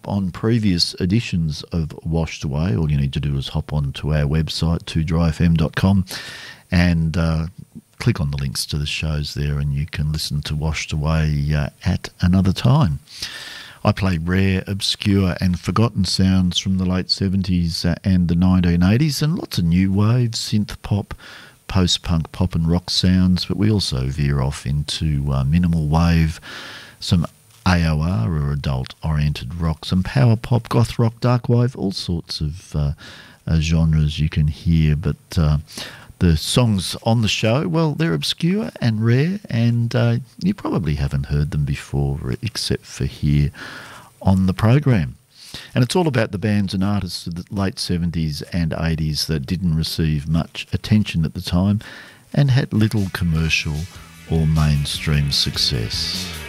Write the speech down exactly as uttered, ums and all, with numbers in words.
on previous editions of Washed Away, all you need to do is hop on to our website, two dry f m dot com, and uh, click on the links to the shows there, and you can listen to Washed Away uh, at another time. I play rare, obscure and forgotten sounds from the late seventies uh, and the nineteen eighties, and lots of new wave, synth pop, post-punk pop and rock sounds, but we also veer off into uh, minimal wave, some A O R or adult-oriented rock, some power pop, goth rock, dark wave, all sorts of uh, uh, genres you can hear. But uh, the songs on the show, well, they're obscure and rare, and uh, you probably haven't heard them before except for here on the program. And it's all about the bands and artists of the late seventies and eighties that didn't receive much attention at the time and had little commercial or mainstream success.